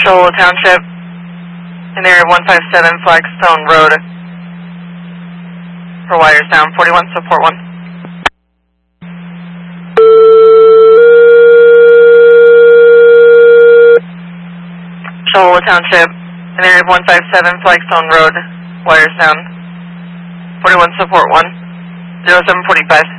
Shoal Township, in area 157 Flagstone Road, for wires down, 41, support 1. Shoal Township, in area 157 Flagstone Road, wires down, 41, support 1, 0745.